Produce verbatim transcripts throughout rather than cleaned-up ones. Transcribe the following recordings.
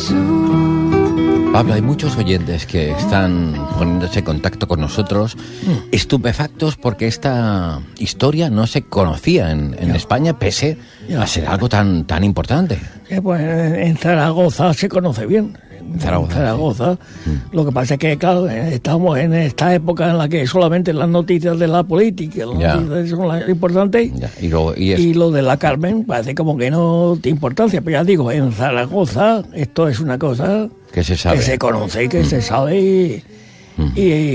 Pablo, hay muchos oyentes que están poniéndose en contacto con nosotros, mm. estupefactos porque esta historia no se conocía en, en España, pese ya. a ser algo tan, tan importante. Sí, pues en Zaragoza se conoce bien. En Zaragoza. En Zaragoza. Sí. Mm. Lo que pasa es que, claro, estamos en esta época en la que solamente las noticias de la política las ya. noticias son las importantes. Ya. Y, lo, y, es... y lo de la Carmen parece como que no tiene importancia. Pero ya digo, en Zaragoza esto es una cosa... que se sabe. Que se conoce y que mm. se sabe y, mm.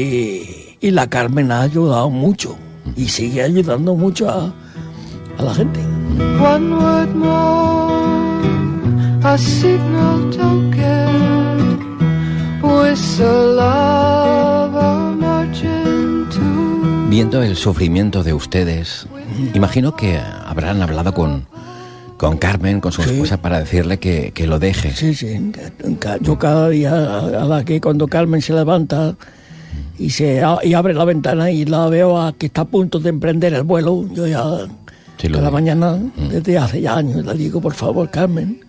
y, y la Carmen ha ayudado mucho mm. y sigue ayudando mucho a, a la gente. One word more, a signal token, whistle of a marching tune. Viendo el sufrimiento de ustedes, mm. imagino que habrán hablado con Con Carmen, con su sí. esposa, para decirle que, que lo deje. Sí, sí. Yo cada día, a la que cuando Carmen se levanta y se y abre la ventana y la veo a que está a punto de emprender el vuelo, yo ya sí, cada mañana, mm. desde hace ya años, le digo, por favor, Carmen,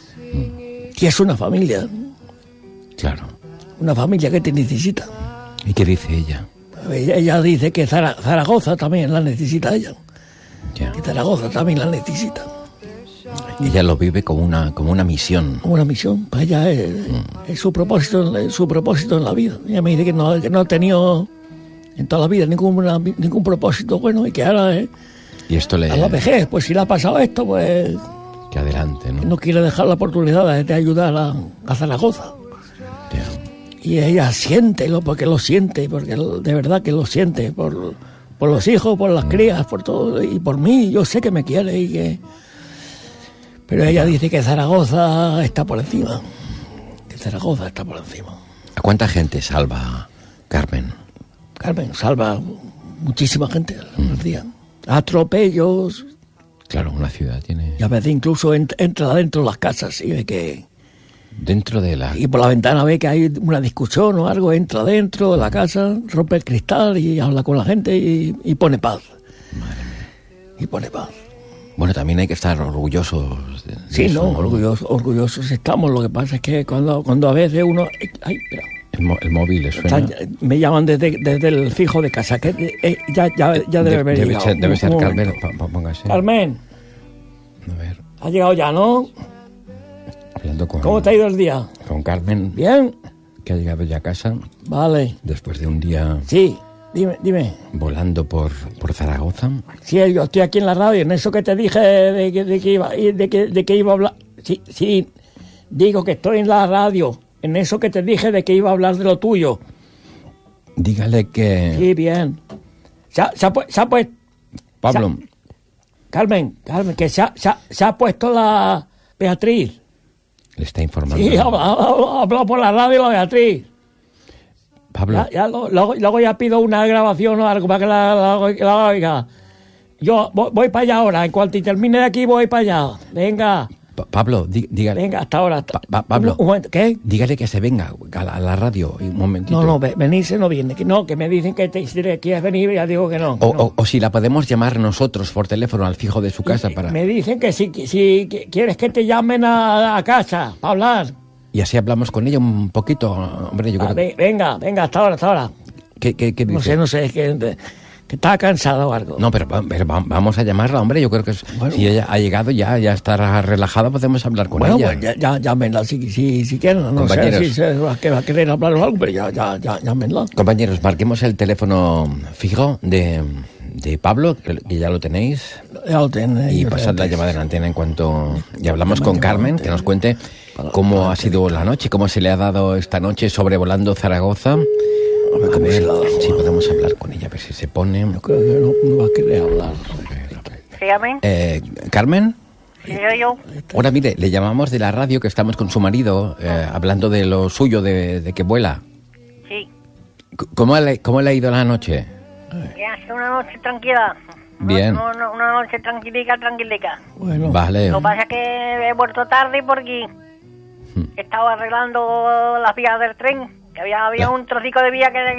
mm. que es una familia. Claro. Una familia que te necesita. ¿Y qué dice ella? Ella, ella dice que Zaragoza también la necesita ella. Ya. Que Zaragoza también la necesita. Ella lo vive como una como una misión. Como una misión, para ella es, mm. es su propósito, es su propósito en la vida. Ella me dice que no, que no ha tenido en toda la vida ningún ningún propósito bueno y que ahora eh, y esto le a la vejez, pues si le ha pasado esto, pues que adelante, ¿no? No quiere dejar la oportunidad de, de ayudar a, a Zaragoza. Yeah. Y ella siente, lo porque lo siente, porque de verdad que lo siente por por los hijos, por las mm. crías, por todo y por mí. Yo sé que me quiere y que pero ella dice que Zaragoza está por encima. Que Zaragoza está por encima. ¿A cuánta gente salva Carmen? Carmen salva muchísima gente al mm. día. Atropellos. Claro, una ciudad tiene... Y a veces incluso ent- entra dentro de las casas y ve que... Dentro de la... Y por la ventana ve que hay una discusión o algo, entra dentro de la casa, rompe el cristal y habla con la gente y, y pone paz. Madre mía. Y pone paz. Bueno, también hay que estar orgullosos de, de sí, eso, no, ¿no? orgullosos, orgullosos estamos. Lo que pasa es que cuando, cuando a veces uno... Ay, espera. El, mo- el móvil le suena. Está, me llaman desde, desde el fijo de casa, que eh, ya, ya, ya debe de, haber debe llegado. Ser, debe ser un Carmen, póngase. Carmen. A ver. Ha llegado ya, ¿no? Hablando con... ¿Cómo te ha ido el día? Con Carmen. Bien. Que ha llegado ya a casa. Vale. Después de un día... Sí. Dime, dime. Volando por, por Zaragoza. Sí, yo estoy aquí en la radio, en eso que te dije de que, de que, iba, de que, de que iba a hablar... Sí, sí, digo que estoy en la radio, en eso que te dije de que iba a hablar de lo tuyo. Dígale que... Sí, bien. Se ha, se ha, se ha puesto... Pablo. Se ha, Carmen, Carmen, que se ha, se, ha, se ha puesto la Beatriz. Le está informando. Sí, ha hablado por la radio la Beatriz. Pablo. Ya, ya, luego, luego ya pido una grabación o algo para que la, la, la oiga. Yo voy, voy para allá ahora. En cuanto termine de aquí, voy para allá. Venga. Pa- Pablo, dí, dígale. Venga, hasta ahora. Hasta... Pa- pa- Pablo. Un, un momento, ¿qué? Dígale que se venga a la, a la radio. Un momentito. No, no, venirse no viene. Que no, que me dicen que te, si quieres venir, ya digo que no. Que o, no. O, o si la podemos llamar nosotros por teléfono al fijo de su casa y, para... Me dicen que si, que, si que quieres que te llamen a, a casa para hablar. Y así hablamos con ella un poquito, hombre, yo Ah, creo ve, venga, venga, hasta ahora, hasta ahora. ¿Qué, qué, qué dice? No sé, no sé, es que, que está cansada o algo. No, pero, pero vamos a llamarla, hombre, yo creo que es, bueno, si ella ha llegado ya, ya estará relajada, podemos hablar con bueno, ella. Bueno, pues ya, ya, llámenla si, si, si quieren, no sé si se va, que va a querer hablar o algo, pero ya, ya, ya, llámenla. Compañeros, marquemos el teléfono fijo de, de Pablo, que ya lo tenéis, ya lo tenéis, y pasad la llamada en la antena en cuanto... Y hablamos con Carmen, que nos cuente cómo ha sido la noche, cómo se le ha dado esta noche sobrevolando Zaragoza. A ver, a ver si sí, podemos hablar con ella, a ver si se pone... Yo creo que no, no va a querer hablar. Dígame. Eh, ¿Carmen? Sí, soy yo. Ahora, mire, le llamamos de la radio, que estamos con su marido, eh, hablando de lo suyo, de, de que vuela. Sí. ¿Cómo le, ¿Cómo le ha ido la noche? Ya, ha sido una noche tranquila. Bien. Una, una, una noche tranquilica, tranquilica. Bueno. Vale. Lo que pasa es que he vuelto tarde porque he estado arreglando las vías del tren, que había, había un trocico de vía que